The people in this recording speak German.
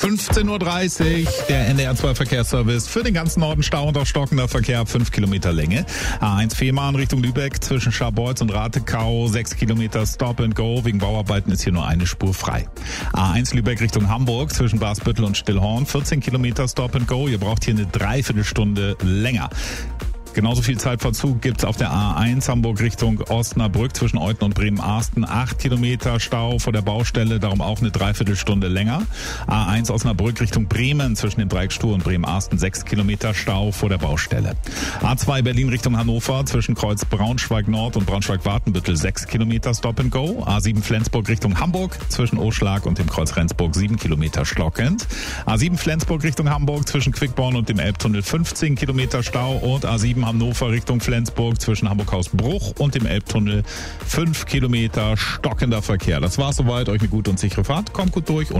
15.30 Uhr, der NDR 2 Verkehrsservice für den ganzen Norden. Stau und auch stockender Verkehr ab 5 Kilometer Länge. A1 Fehmarn Richtung Lübeck zwischen Scharbeutz und Ratekau 6 Kilometer Stop and Go. Wegen Bauarbeiten ist hier nur eine Spur frei. A1 Lübeck Richtung Hamburg zwischen Basbüttel und Stillhorn 14 Kilometer Stop and Go. Ihr braucht hier eine Dreiviertelstunde länger. Genauso viel Zeitverzug gibt's auf der A1 Hamburg Richtung Osnabrück zwischen Euthen und Bremen-Arsten. 8 Kilometer Stau vor der Baustelle, darum auch eine Dreiviertelstunde länger. A1 Osnabrück Richtung Bremen zwischen dem Dreieck Stuhr und Bremen-Arsten. 6 Kilometer Stau vor der Baustelle. A2 Berlin Richtung Hannover zwischen Kreuz Braunschweig Nord und Braunschweig-Watenbüttel. 6 Kilometer Stop and Go. A7 Flensburg Richtung Hamburg zwischen Oschlag und dem Kreuz Rendsburg. 7 Kilometer stockend. A7 Flensburg Richtung Hamburg zwischen Quickborn und dem Elbtunnel. 15 Kilometer Stau und A7 Hannover Richtung Flensburg zwischen Hamburg-Hausbruch und dem Elbtunnel 5 Kilometer stockender Verkehr. Das war's soweit. Euch eine gute und sichere Fahrt. Kommt gut durch.